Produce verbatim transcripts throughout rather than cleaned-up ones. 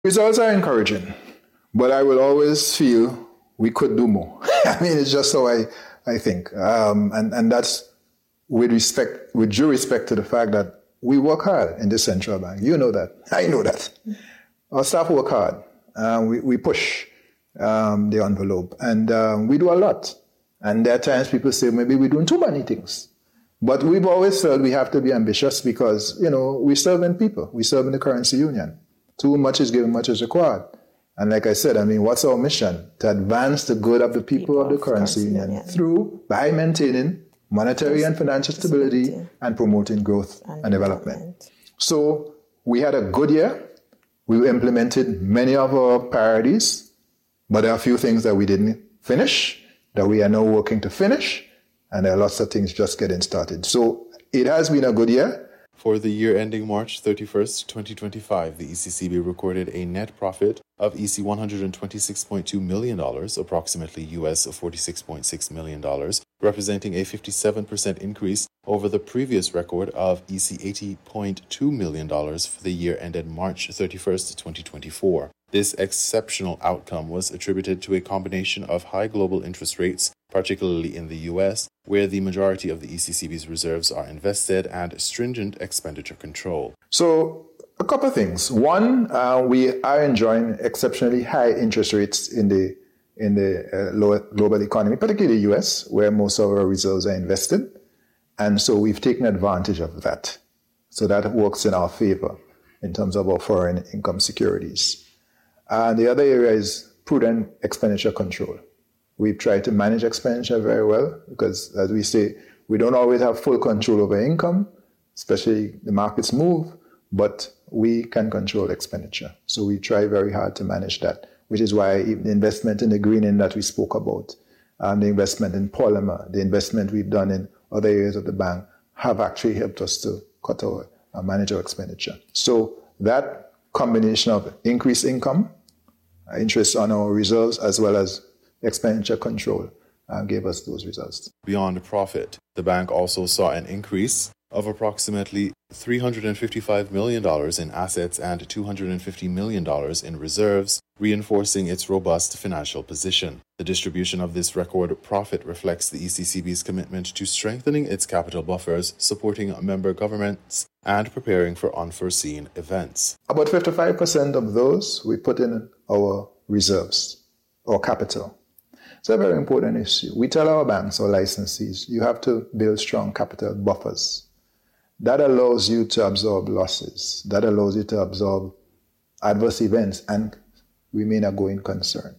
Results are encouraging, but I will always feel we could do more. I mean, it's just how I, I think. Um, and, and that's with respect, with due respect to the fact that we work hard in the central bank. You know that. I know that. Our staff work hard. Uh, we, we push um, the envelope, and um, we do a lot. And there are times people say maybe we're doing too many things. But we've always felt we have to be ambitious because, you know, we serve in people. We serve in the currency union. Too much is given, much is required. And like I said, I mean, what's our mission? To advance the good of the people, people of the currency union, union through, by maintaining monetary and financial stability, stability and promoting growth and, and development. development. So we had a good year. We implemented many of our priorities, but there are a few things that we didn't finish, that we are now working to finish, and there are lots of things just getting started. So it has been a good year. For the year ending March thirty-first, twenty twenty-five, the E C C B recorded a net profit of E C one hundred twenty-six point two million dollars, approximately U S forty-six point six million dollars, representing a fifty-seven percent increase over the previous record of E C eighty point two million dollars for the year ended March thirty-first, twenty twenty-four. This exceptional outcome was attributed to a combination of high global interest rates, particularly in the U S, where the majority of the E C C B's reserves are invested, and stringent expenditure control. So, a couple of things. One, uh, we are enjoying exceptionally high interest rates in the in the uh, lower global economy, particularly the U S, where most of our reserves are invested. And so we've taken advantage of that. So that works in our favor in terms of our foreign income securities. And the other area is prudent expenditure control. We've tried to manage expenditure very well because, as we say, we don't always have full control over income, especially the markets move, but we can control expenditure. So we try very hard to manage that, which is why even the investment in the greening that we spoke about, and the investment in polymer, the investment we've done in other areas of the bank have actually helped us to cut our, uh, manage our expenditure. So that combination of increased income, interest on our reserves, as well as expenditure control, uh, gave us those results. Beyond profit, the bank also saw an increase of approximately three hundred fifty-five million dollars in assets and two hundred fifty million dollars in reserves, reinforcing its robust financial position. The distribution of this record profit reflects the E C C B's commitment to strengthening its capital buffers, supporting member governments, and preparing for unforeseen events. About fifty-five percent of those we put in our reserves, or capital. It's a very important issue. We tell our banks or licensees, you have to build strong capital buffers. That allows you to absorb losses. That allows you to absorb adverse events and remain a going concern.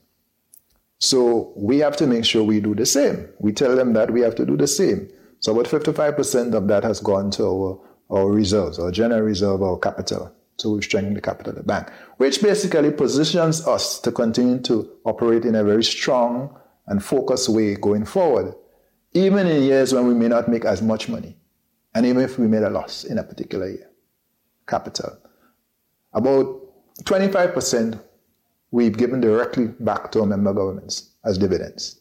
So we have to make sure we do the same. We tell them that we have to do the same. So about fifty-five percent of that has gone to our, our reserves, our general reserve, our capital. So we've strengthened the capital of the bank, which basically positions us to continue to operate in a very strong and focused way going forward, even in years when we may not make as much money, and even if we made a loss in a particular year. Capital. About twenty-five percent we've given directly back to our member governments as dividends.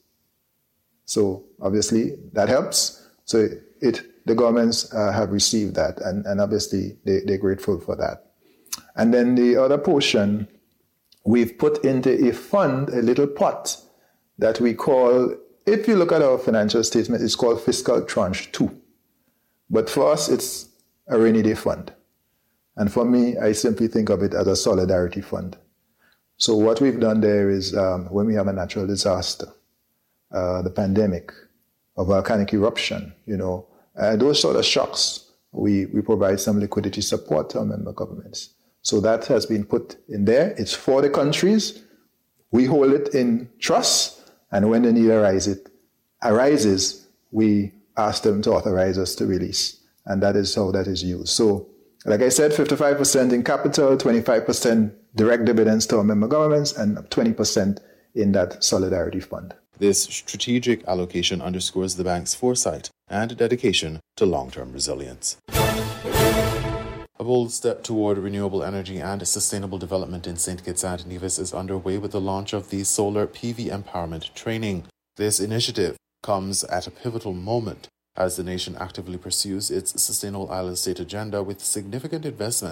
So obviously that helps. So it, the governments uh, have received that, and, and obviously they, they're grateful for that. And then the other portion, we've put into a fund, a little pot, that we call, if you look at our financial statement, it's called Fiscal Tranche two. But for us, it's a rainy day fund. And for me, I simply think of it as a solidarity fund. So what we've done there is um, when we have a natural disaster, uh, the pandemic, a volcanic eruption, you know, uh, those sort of shocks, we, we provide some liquidity support to our member governments. So that has been put in there. It's for the countries. We hold it in trust, and when the need arises, arises, we ask them to authorize us to release, and that is how that is used. So, like I said, fifty-five percent in capital, twenty-five percent direct dividends to our member governments, and twenty percent in that solidarity fund. This strategic allocation underscores the bank's foresight and dedication to long-term resilience. A bold step toward renewable energy and sustainable development in Saint Kitts and Nevis is underway with the launch of the Solar P V Empowerment Training. This initiative comes at a pivotal moment as the nation actively pursues its Sustainable Island State agenda with significant investments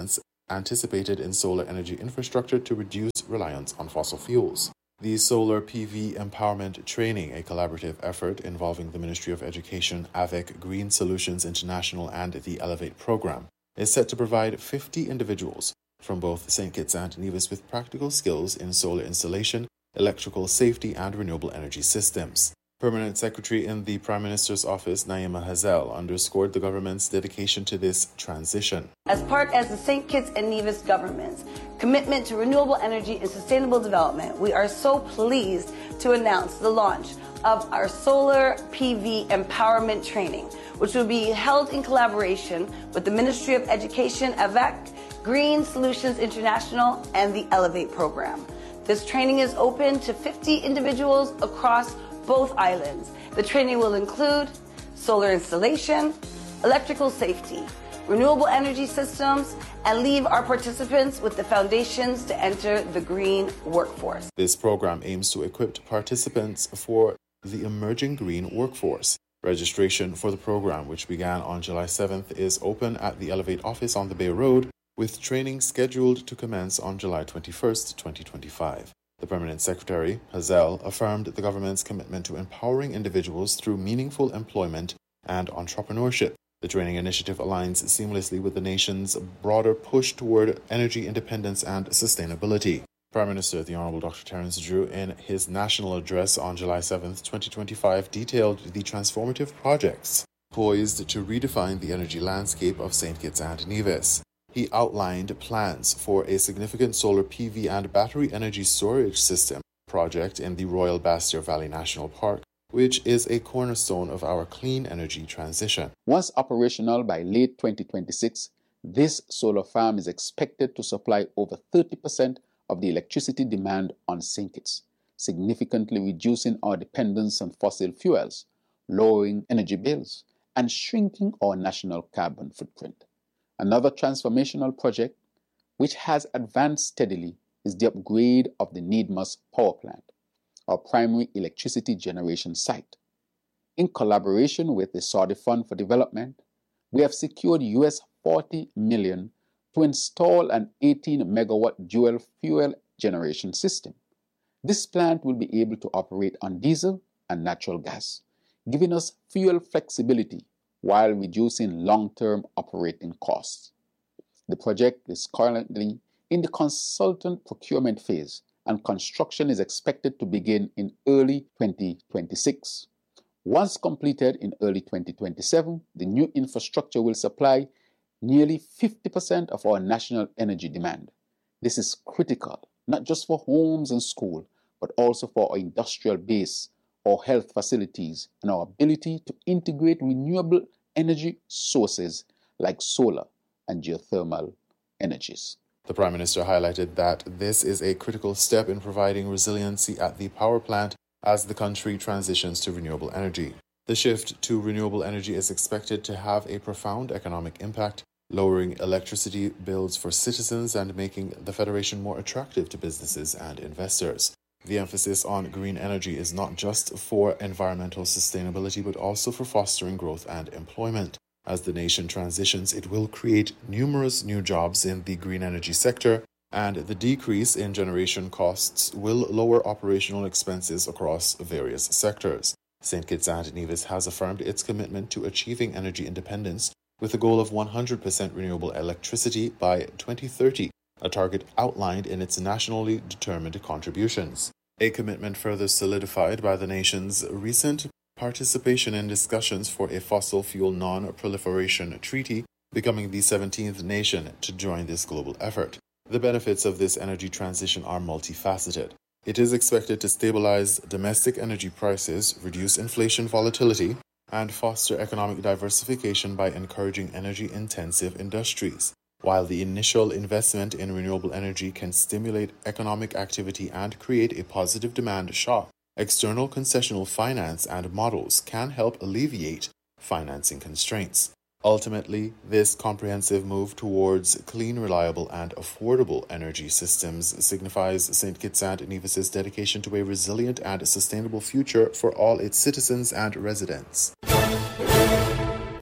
anticipated in solar energy infrastructure to reduce reliance on fossil fuels. The Solar P V Empowerment Training, a collaborative effort involving the Ministry of Education, A V E C, Green Solutions International, and the Elevate program, is set to provide fifty individuals from both Saint Kitts and Nevis with practical skills in solar installation, electrical safety, and renewable energy systems. Permanent Secretary in the Prime Minister's Office, Naima Hazel, underscored the government's dedication to this transition. As part of the Saint Kitts and Nevis government's commitment to renewable energy and sustainable development, we are so pleased to announce the launch of our Solar P V Empowerment Training, which will be held in collaboration with the Ministry of Education, A V E C, Green Solutions International, and the Elevate program. This training is open to fifty individuals across both islands. The training will include solar installation, electrical safety, renewable energy systems, and leave our participants with the foundations to enter the green workforce. This program aims to equip participants for the emerging green workforce. Registration for the program, which began on July seventh, is open at the Elevate office on the Bay Road, with training scheduled to commence on July twenty-first, twenty twenty-five. The Permanent Secretary, Hazel, affirmed the government's commitment to empowering individuals through meaningful employment and entrepreneurship. The training initiative aligns seamlessly with the nation's broader push toward energy independence and sustainability. Prime Minister, the Honourable Doctor Terence Drew, in his national address on July seventh, twenty twenty-five, detailed the transformative projects poised to redefine the energy landscape of Saint Kitts and Nevis. He outlined plans for a significant solar P V and battery energy storage system project in the Royal Bastyr Valley National Park, which is a cornerstone of our clean energy transition. Once operational by late twenty twenty-six, this solar farm is expected to supply over thirty percent of the electricity demand on Saint Kitts, significantly reducing our dependence on fossil fuels, lowering energy bills, and shrinking our national carbon footprint. Another transformational project, which has advanced steadily, is the upgrade of the Needmus Power Plant, our primary electricity generation site. In collaboration with the Saudi Fund for Development, we have secured U S forty million dollars to install an eighteen megawatt dual fuel generation system. This plant will be able to operate on diesel and natural gas, giving us fuel flexibility while reducing long-term operating costs. The project is currently in the consultant procurement phase, and construction is expected to begin in early twenty twenty-six. Once completed in early twenty twenty-seven, the new infrastructure will supply nearly fifty percent of our national energy demand. This is critical, not just for homes and schools, but also for our industrial base, our health facilities, and our ability to integrate renewable energy sources like solar and geothermal energies. The Prime Minister highlighted that this is a critical step in providing resiliency at the power plant as the country transitions to renewable energy. The shift to renewable energy is expected to have a profound economic impact, lowering electricity bills for citizens and making the Federation more attractive to businesses and investors. The emphasis on green energy is not just for environmental sustainability, but also for fostering growth and employment. As the nation transitions, it will create numerous new jobs in the green energy sector, and the decrease in generation costs will lower operational expenses across various sectors. Saint Kitts and Nevis has affirmed its commitment to achieving energy independence with a goal of one hundred percent renewable electricity by twenty thirty. A target outlined in its nationally determined contributions. A commitment further solidified by the nation's recent participation in discussions for a fossil fuel non-proliferation treaty, becoming the seventeenth nation to join this global effort. The benefits of this energy transition are multifaceted. It is expected to stabilize domestic energy prices, reduce inflation volatility, and foster economic diversification by encouraging energy-intensive industries. While the initial investment in renewable energy can stimulate economic activity and create a positive demand shock, external concessional finance and models can help alleviate financing constraints. Ultimately, this comprehensive move towards clean, reliable, and affordable energy systems signifies Saint Kitts and Nevis's dedication to a resilient and sustainable future for all its citizens and residents.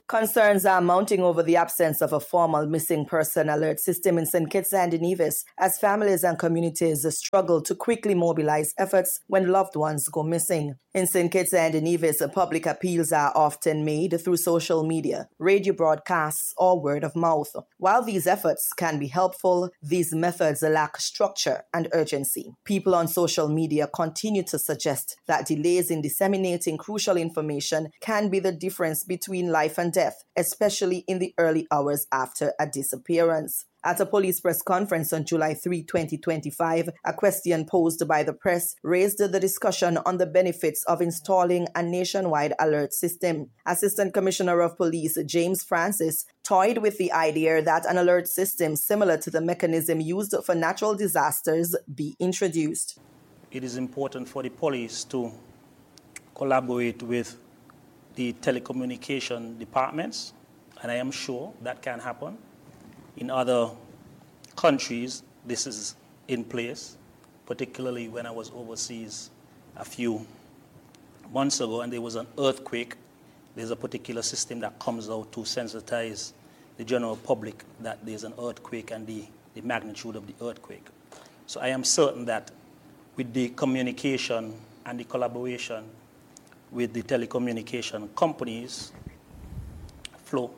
Concerns are mounting over the absence of a formal missing person alert system in Saint Kitts and Nevis as families and communities struggle to quickly mobilize efforts when loved ones go missing. In Saint Kitts and Nevis, public appeals are often made through social media, radio broadcasts, or word of mouth. While these efforts can be helpful, these methods lack structure and urgency. People on social media continue to suggest that delays in disseminating crucial information can be the difference between life and death, especially in the early hours after a disappearance. At a police press conference on July third, twenty twenty-five, a question posed by the press raised the discussion on the benefits of installing a nationwide alert system. Assistant Commissioner of Police James Francis toyed with the idea that an alert system similar to the mechanism used for natural disasters be introduced. It is important for the police to collaborate with the telecommunication departments, and I am sure that can happen. In other countries, this is in place, particularly when I was overseas a few months ago and there was an earthquake. There's a particular system that comes out to sensitize the general public that there's an earthquake and the, the magnitude of the earthquake. So I am certain that with the communication and the collaboration with the telecommunication companies, Flow,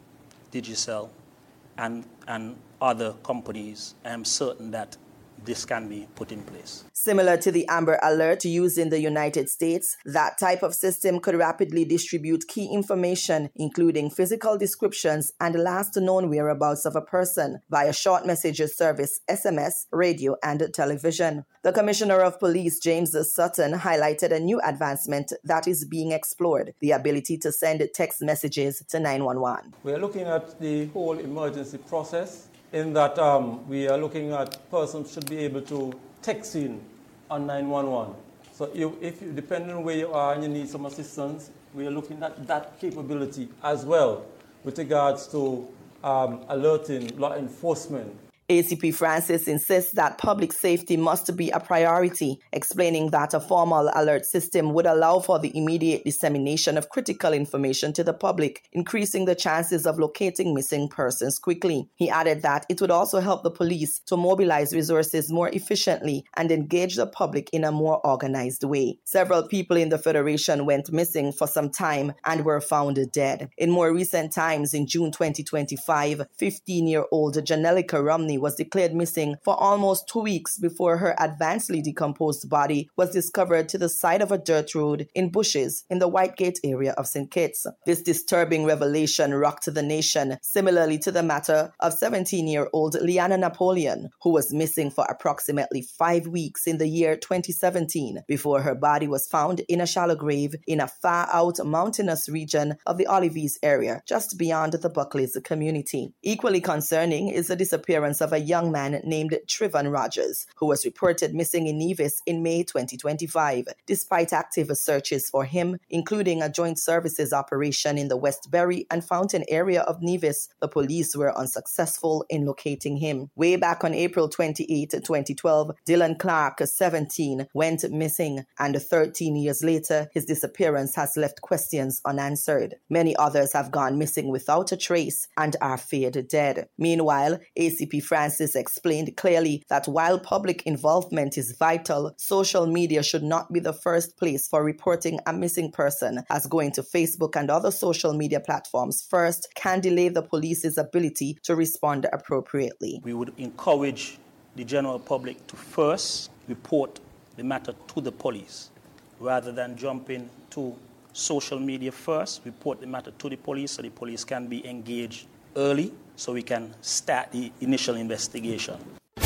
Digicel, and, and other companies, I am certain that this can be put in place. Similar to the Amber Alert used in the United States, that type of system could rapidly distribute key information, including physical descriptions and last known whereabouts of a person, via short messages service, S M S, radio, and television. The Commissioner of Police, James Sutton, highlighted a new advancement that is being explored, the ability to send text messages to nine one one. We are looking at the whole emergency process in that um, we are looking at persons should be able to text in on nine one one. So you, if you, depending on where you are and you need some assistance, we are looking at that capability as well with regards to um, alerting law enforcement. A C P Francis insists that public safety must be a priority, explaining that a formal alert system would allow for the immediate dissemination of critical information to the public, increasing the chances of locating missing persons quickly. He added that it would also help the police to mobilize resources more efficiently and engage the public in a more organized way. Several people in the Federation went missing for some time and were found dead. In more recent times, in June twenty twenty-five, fifteen-year-old Janelica Romney was declared missing for almost two weeks before her advancedly decomposed body was discovered to the side of a dirt road in bushes in the Whitegate area of Saint Kitts. This disturbing revelation rocked the nation, similarly to the matter of seventeen-year-old Leanna Napoleon, who was missing for approximately five weeks in the year twenty seventeen before her body was found in a shallow grave in a far-out mountainous region of the Olives area, just beyond the Buckleys community. Equally concerning is the disappearance of a young man named Trevon Rogers, who was reported missing in Nevis in May twenty twenty-five. Despite active searches for him, including a joint services operation in the Westbury and Fountain area of Nevis, the police were unsuccessful in locating him. Way back on April twenty-eighth, twenty twelve, Dylan Clark, seventeen, went missing, and thirteen years later, his disappearance has left questions unanswered. Many others have gone missing without a trace and are feared dead. Meanwhile, A C P Francis explained clearly that while public involvement is vital, social media should not be the first place for reporting a missing person, as going to Facebook and other social media platforms first can delay the police's ability to respond appropriately. We would encourage the general public to first report the matter to the police, rather than jumping to social media first. Report the matter to the police so the police can be engaged early, so we can start the initial investigation.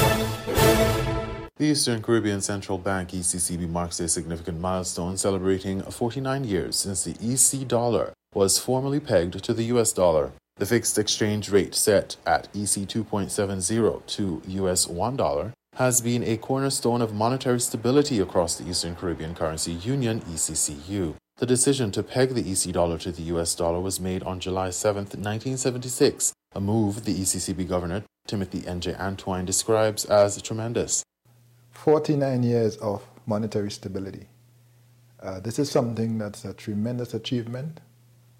The Eastern Caribbean Central Bank, E C C B, marks a significant milestone, celebrating forty-nine years since the E C dollar was formally pegged to the U S dollar. The fixed exchange rate set at E C two point seven zero to U S one dollar has been a cornerstone of monetary stability across the Eastern Caribbean Currency Union, E C C U. The decision to peg the E C dollar to the U S dollar was made on July seventh, nineteen seventy-six, a move the E C C B Governor, Timothy N J Antoine, describes as tremendous. forty-nine years of monetary stability. Uh, this is something that's a tremendous achievement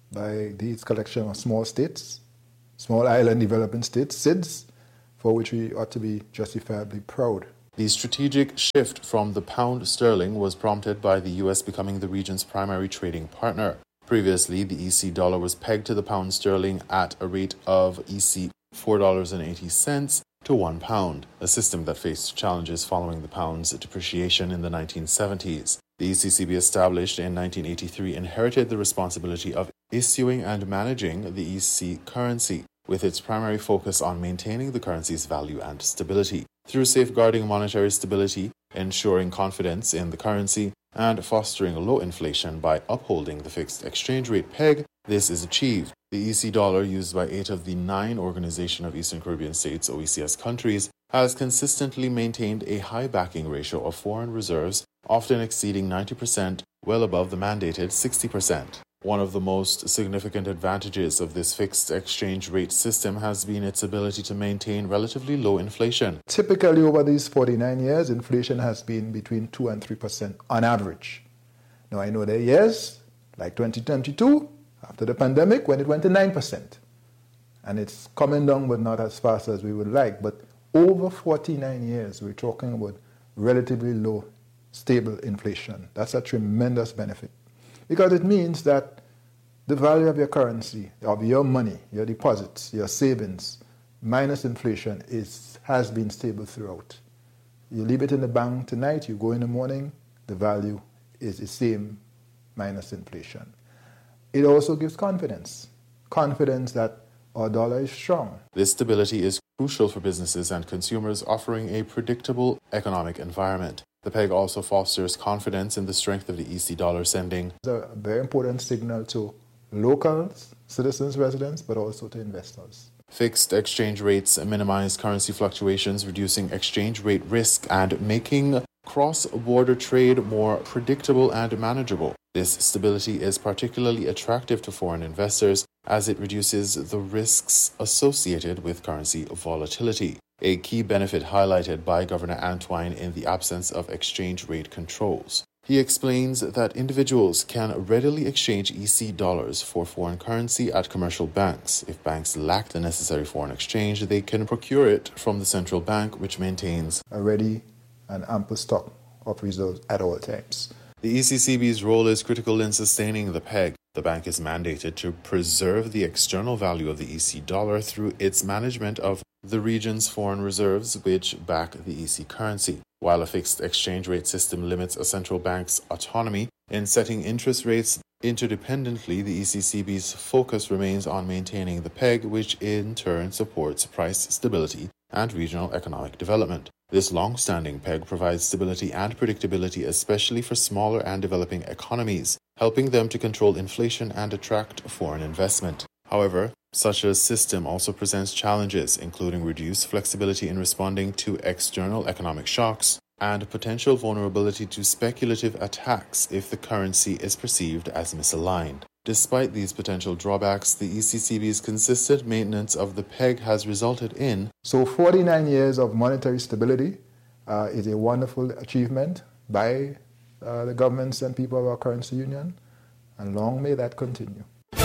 by these collection of small states, small island developing states, S I Ds, for which we ought to be justifiably proud. The strategic shift from the pound sterling was prompted by the U S becoming the region's primary trading partner. Previously, the E C dollar was pegged to the pound sterling at a rate of E C four dollars and eighty cents to one pound, a system that faced challenges following the pound's depreciation in the nineteen seventies. The E C C B, established in nineteen eighty-three, inherited the responsibility of issuing and managing the E C currency, with its primary focus on maintaining the currency's value and stability. Through safeguarding monetary stability, ensuring confidence in the currency, and fostering low inflation by upholding the fixed exchange rate peg, this is achieved. The E C dollar, used by eight of the nine Organization of Eastern Caribbean States O E C S countries, has consistently maintained a high backing ratio of foreign reserves, often exceeding ninety percent, well above the mandated sixty percent. One of the most significant advantages of this fixed exchange rate system has been its ability to maintain relatively low inflation. Typically, over these forty-nine years, inflation has been between two and three percent on average. Now, I know there are years, like twenty twenty-two, after the pandemic, when it went to nine percent. And it's coming down, but not as fast as we would like. But over forty-nine years, we're talking about relatively low, stable inflation. That's a tremendous benefit. Because it means that the value of your currency, of your money, your deposits, your savings, minus inflation, is has been stable throughout. You leave it in the bank tonight, you go in the morning, the value is the same minus inflation. It also gives confidence, confidence that our dollar is strong. This stability is crucial for businesses and consumers, offering a predictable economic environment. The peg also fosters confidence in the strength of the E C dollar, sending It's a very important signal to locals, citizens, residents, but also to investors. Fixed exchange rates minimize currency fluctuations, reducing exchange rate risk and making cross-border trade more predictable and manageable. This stability is particularly attractive to foreign investors as it reduces the risks associated with currency volatility, a key benefit highlighted by Governor Antwine in the absence of exchange rate controls. He explains that individuals can readily exchange E C dollars for foreign currency at commercial banks. If banks lack the necessary foreign exchange, they can procure it from the central bank, which maintains a ready and ample stock of reserves at all times. The E C C B's role is critical in sustaining the peg. The bank is mandated to preserve the external value of the E C dollar through its management of the region's foreign reserves, which back the E C currency. While a fixed exchange rate system limits a central bank's autonomy in setting interest rates interdependently, the E C C B's focus remains on maintaining the peg, which in turn supports price stability and regional economic development. This long-standing peg provides stability and predictability, especially for smaller and developing economies, helping them to control inflation and attract foreign investment. However, such a system also presents challenges, including reduced flexibility in responding to external economic shocks and potential vulnerability to speculative attacks if the currency is perceived as misaligned. Despite these potential drawbacks, the E C C B's consistent maintenance of the peg has resulted in So forty-nine years of monetary stability uh, is a wonderful achievement by uh, the governments and people of our currency union, and long may that continue.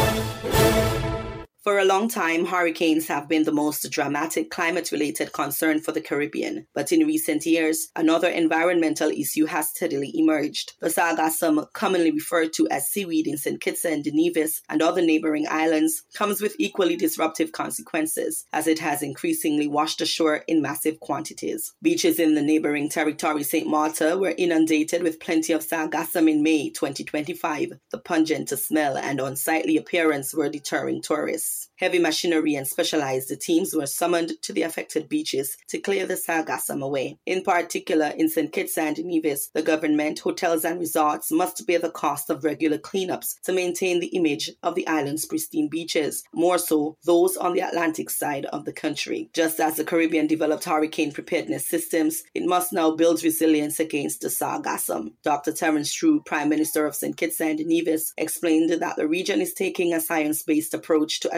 For a long time, hurricanes have been the most dramatic climate-related concern for the Caribbean. But in recent years, another environmental issue has steadily emerged. The sargassum, commonly referred to as seaweed in Saint Kitts and Nevis and other neighboring islands, comes with equally disruptive consequences, as it has increasingly washed ashore in massive quantities. Beaches in the neighboring territory Saint Martha were inundated with plenty of sargassum in May twenty twenty-five. The pungent smell and unsightly appearance were deterring tourists. Heavy machinery and specialized teams were summoned to the affected beaches to clear the sargassum away. In particular, in Saint Kitts and Nevis, the government, hotels and resorts must bear the cost of regular cleanups to maintain the image of the island's pristine beaches, more so those on the Atlantic side of the country. Just as the Caribbean developed hurricane preparedness systems, it must now build resilience against the sargassum. Doctor Terence True, Prime Minister of Saint Kitts and Nevis, explained that the region is taking a science-based approach to address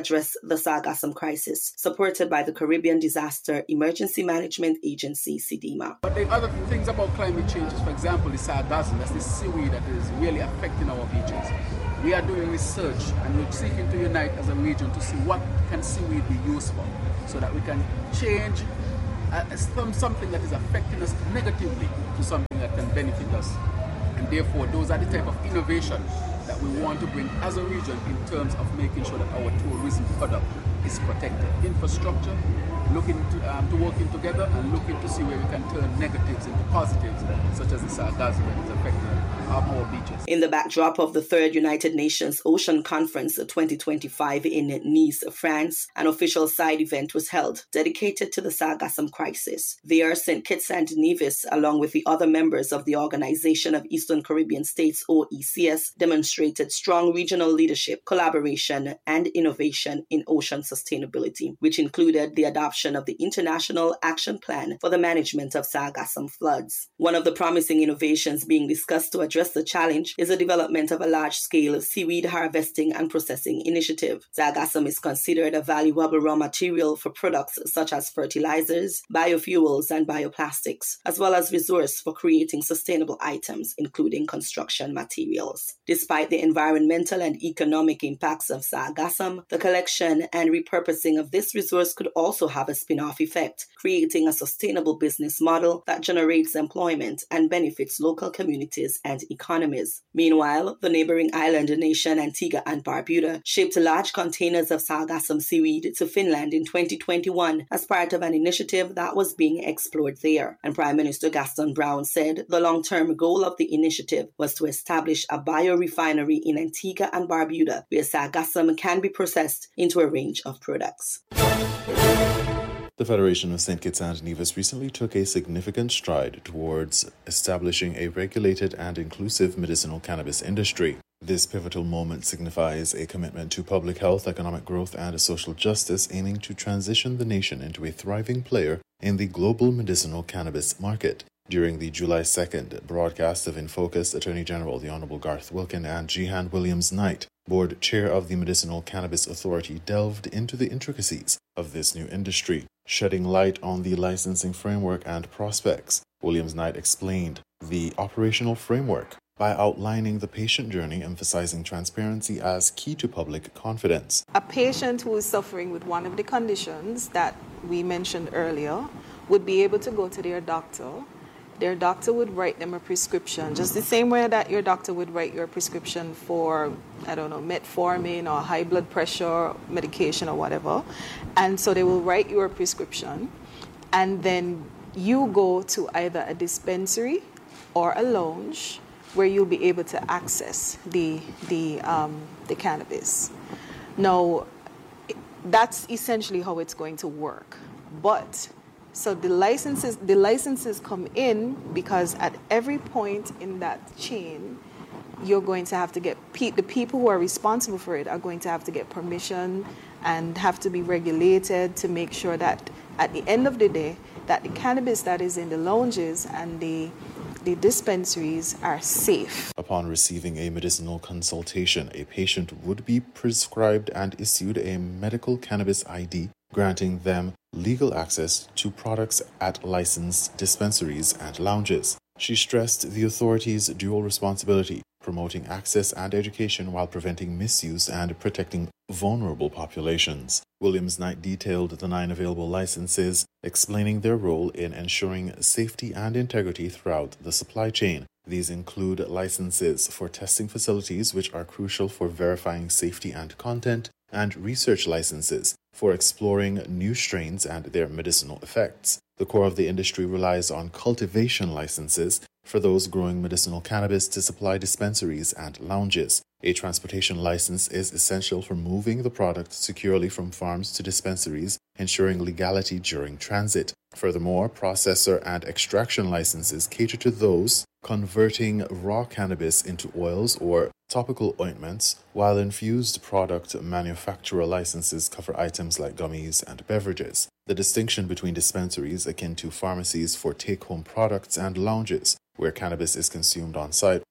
address the sargassum crisis, supported by the Caribbean Disaster Emergency Management Agency, SEDEMA. But the other things about climate change is, for example, the sargassum, that's the seaweed that is really affecting our beaches. We are doing research and we're seeking to unite as a region to see what can seaweed be used for, so that we can change uh, some, something that is affecting us negatively to something that can benefit us. And therefore, those are the type of innovation that we want to bring as a region in terms of making sure that our tourism product is protected. Infrastructure, looking to, um, to working together and looking to see where we can turn negatives into positives, such as the sargassum that is affecting our beaches. In the backdrop of the third United Nations Ocean Conference twenty twenty-five in Nice, France, an official side event was held dedicated to the sargassum crisis. There, Saint Kitts and Nevis, along with the other members of the Organization of Eastern Caribbean States, O E C S, demonstrated strong regional leadership, collaboration, and innovation in ocean sustainability, which included the adoption of the International Action Plan for the Management of Sargassum Floods. One of the promising innovations being discussed to address the challenge is the development of a large-scale seaweed harvesting and processing initiative. Sargassum is considered a valuable raw material for products such as fertilizers, biofuels, and bioplastics, as well as resource for creating sustainable items, including construction materials. Despite the environmental and economic impacts of sargassum, the collection and repurposing of this resource could also have a spin-off effect, creating a sustainable business model that generates employment and benefits local communities and economies. Meanwhile, the neighboring island nation Antigua and Barbuda shipped large containers of sargassum seaweed to Finland in twenty twenty-one as part of an initiative that was being explored there. And Prime Minister Gaston Brown said the long-term goal of the initiative was to establish a biorefinery in Antigua and Barbuda where sargassum can be processed into a range of products. The Federation of Saint Kitts and Nevis recently took a significant stride towards establishing a regulated and inclusive medicinal cannabis industry. This pivotal moment signifies a commitment to public health, economic growth, and social justice, aiming to transition the nation into a thriving player in the global medicinal cannabis market. During the July second broadcast of In Focus, Attorney General the Honorable Garth Wilkin and Jehan Williams-Knight, Board Chair of the Medicinal Cannabis Authority, delved into the intricacies of this new industry, shedding light on the licensing framework and prospects. Williams-Knight explained the operational framework by outlining the patient journey, emphasizing transparency as key to public confidence. A patient who is suffering with one of the conditions that we mentioned earlier would be able to go to their doctor. Their doctor would write them a prescription, just the same way that your doctor would write your prescription for, I don't know, metformin or high blood pressure medication or whatever. And so they will write you a prescription, and then you go to either a dispensary or a lounge where you'll be able to access the, the, um, the cannabis. Now, that's essentially how it's going to work. But So the licenses, the licenses come in because at every point in that chain, you're going to have to get, pe- the people who are responsible for it are going to have to get permission and have to be regulated to make sure that at the end of the day, that the cannabis that is in the lounges and the the dispensaries are safe. Upon receiving a medicinal consultation, a patient would be prescribed and issued a medical cannabis I D, granting them legal access to products at licensed dispensaries and lounges. She stressed the authority's dual responsibility, promoting access and education while preventing misuse and protecting vulnerable populations. Williams-Knight detailed the nine available licenses, explaining their role in ensuring safety and integrity throughout the supply chain. These include licenses for testing facilities, which are crucial for verifying safety and content, and research licenses for exploring new strains and their medicinal effects. The core of the industry relies on cultivation licenses for those growing medicinal cannabis to supply dispensaries and lounges. A transportation license is essential for moving the product securely from farms to dispensaries, ensuring legality during transit. Furthermore, processor and extraction licenses cater to those converting raw cannabis into oils or topical ointments, while infused product manufacturer licenses cover items like gummies and beverages. The distinction between dispensaries, akin to pharmacies for take-home products, and lounges, where cannabis is consumed on site,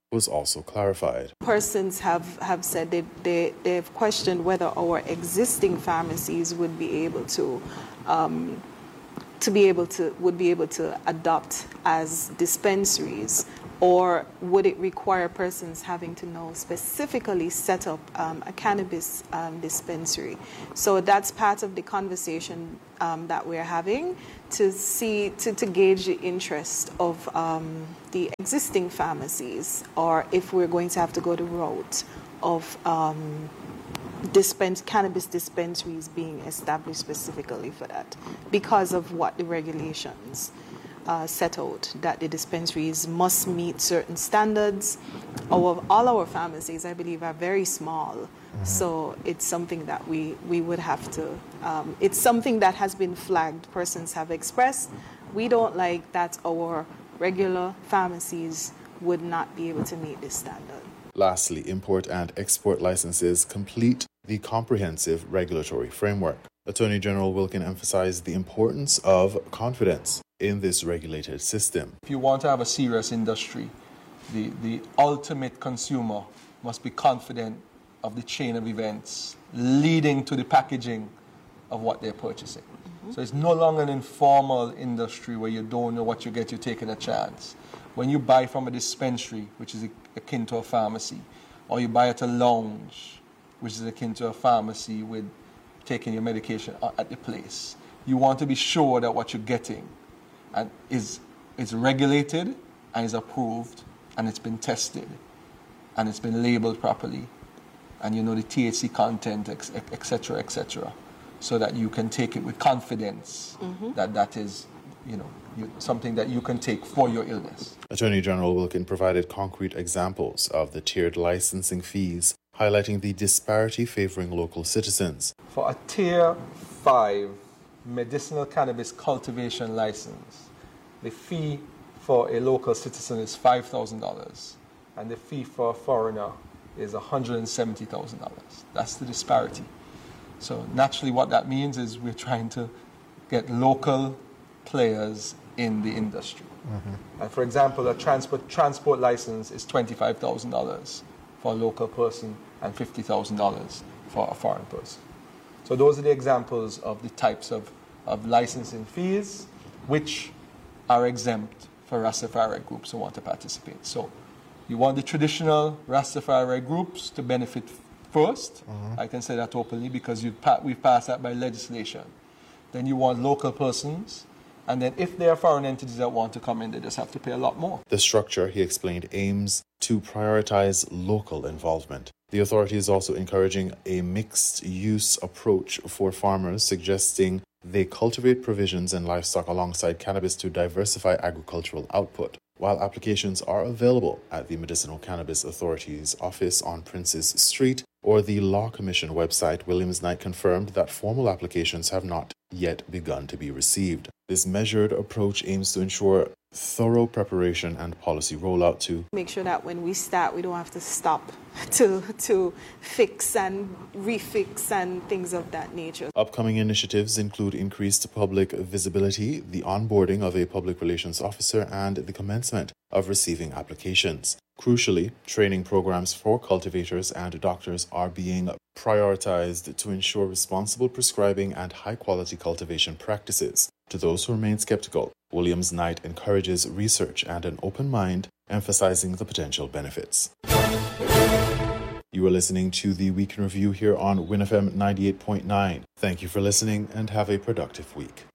was also clarified. Persons have, have said that they, they've questioned whether our existing pharmacies would be able to um, to be able to would be able to adopt as dispensaries, or would it require persons having to know specifically set up um, a cannabis um, dispensary? So that's part of the conversation um, that we're having to see to, to gauge the interest of um, the existing pharmacies, or if we're going to have to go the route of um, dispense cannabis dispensaries being established specifically for that, because of what the regulations uh, set out, that the dispensaries must meet certain standards. Our, all our pharmacies, I believe, are very small, mm-hmm. so it's something that we, we would have to, um, it's something that has been flagged, persons have expressed. We don't like that our regular pharmacies would not be able to meet this standard. Lastly, import and export licenses complete the comprehensive regulatory framework. Attorney General Wilkin emphasized the importance of confidence in this regulated system. If you want to have a serious industry, the, the ultimate consumer must be confident of the chain of events leading to the packaging of what they're purchasing. Mm-hmm. So it's no longer an informal industry where you don't know what you get, you're taking a chance. When you buy from a dispensary, which is akin to a pharmacy, or you buy at a lounge, which is akin to a pharmacy with taking your medication at the place, you want to be sure that what you're getting and is, is regulated and is approved and it's been tested and it's been labeled properly, and you know the T H C content, et cetera, et cetera, so that you can take it with confidence mm-hmm. that that is, you know, you, something that you can take for your illness. Attorney General Wilkin provided concrete examples of the tiered licensing fees, highlighting the disparity favoring local citizens. For a Tier five medicinal cannabis cultivation license, the fee for a local citizen is five thousand dollars, and the fee for a foreigner is one hundred seventy thousand dollars. That's the disparity. So naturally what that means is we're trying to get local players in the industry. Mm-hmm. And for example, a transport transport license is twenty-five thousand dollars for a local person and fifty thousand dollars for a foreign person. So those are the examples of the types of, of licensing fees which are exempt for Rastafari groups who want to participate. So you want the traditional Rastafari groups to benefit first. Mm-hmm. I can say that openly because you've pa- we've passed that by legislation. Then you want local persons. And then if there are foreign entities that want to come in, they just have to pay a lot more. The structure, he explained, aims to prioritize local involvement. The authority is also encouraging a mixed-use approach for farmers, suggesting they cultivate provisions and livestock alongside cannabis to diversify agricultural output. While applications are available at the Medicinal Cannabis Authority's office on Princes Street or the Law Commission website, Williams Knight confirmed that formal applications have not yet begun to be received. This measured approach aims to ensure thorough preparation and policy rollout to make sure that when we start, we don't have to stop to to fix and refix and things of that nature. Upcoming initiatives include increased public visibility, the onboarding of a public relations officer, and the commencement of receiving applications. Crucially, training programs for cultivators and doctors are being prioritized to ensure responsible prescribing and high-quality cultivation practices. To those who remain skeptical, Williams Knight encourages research and an open mind, emphasizing the potential benefits. You are listening to the Week in Review here on Win F M ninety-eight point nine. Thank you for listening and have a productive week.